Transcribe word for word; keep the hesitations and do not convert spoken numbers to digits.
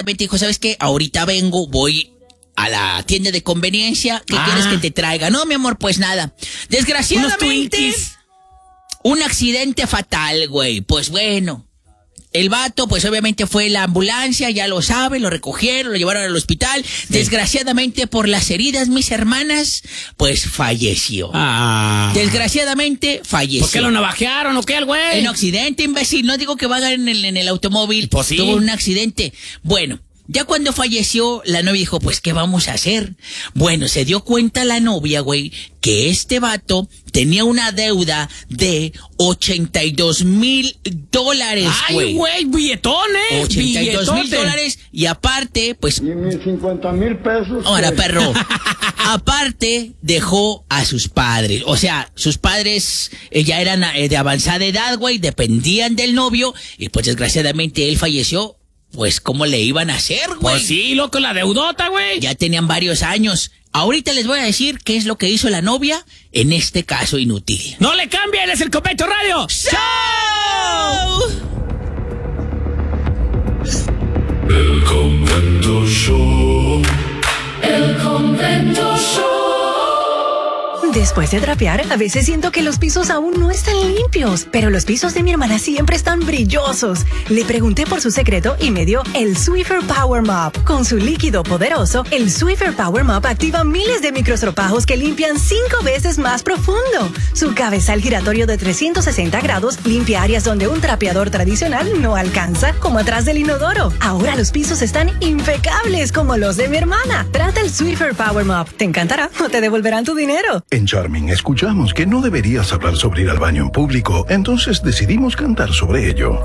desgraciadamente dijo, ¿sabes qué? Ahorita vengo, voy a la tienda de conveniencia. ¿Qué Ah. quieres que te traiga? No, mi amor, pues nada. Desgraciadamente, un accidente fatal, güey. Pues bueno. El vato, pues obviamente fue la ambulancia, ya lo sabe, lo recogieron, lo llevaron al hospital. Sí. Desgraciadamente por las heridas, mis hermanas, pues falleció. Ah. Desgraciadamente falleció. ¿Por qué lo navajearon o qué, el güey? En accidente, imbécil. No digo que vaya en el, en el automóvil. Pues sí. Tuvo un accidente. Bueno, ya cuando falleció, la novia dijo, pues, ¿qué vamos a hacer? Bueno, se dio cuenta la novia, güey, que este vato tenía una deuda de ochenta y dos mil dólares, güey. Ay, güey, billetón, ¿eh? ochenta y dos mil dólares. Y aparte, pues... Y mis cincuenta mil pesos. Ahora, perro. Aparte, dejó a sus padres. O sea, sus padres eh, ya eran eh, de avanzada edad, güey, dependían del novio. Y pues, desgraciadamente, él falleció. Pues, ¿cómo le iban a hacer, güey? Pues sí, loco, la deudota, güey. Ya tenían varios años. Ahorita les voy a decir qué es lo que hizo la novia en este caso inútil. ¡No le cambien! ¡Es el Convento Radio! ¡Show! El Convento Show. El Convento Show. Después de trapear, a veces siento que los pisos aún no están limpios, pero los pisos de mi hermana siempre están brillosos. Le pregunté por su secreto y me dio el Swiffer Power Mop. Con su líquido poderoso, el Swiffer Power Mop activa miles de microstropajos que limpian cinco veces más profundo. Su cabezal giratorio de trescientos sesenta grados limpia áreas donde un trapeador tradicional no alcanza, como atrás del inodoro. Ahora los pisos están impecables como los de mi hermana. Trata el Swiffer Power Mop. Te encantará o te devolverán tu dinero. En Charming escuchamos que no deberías hablar sobre ir al baño en público, entonces decidimos cantar sobre ello.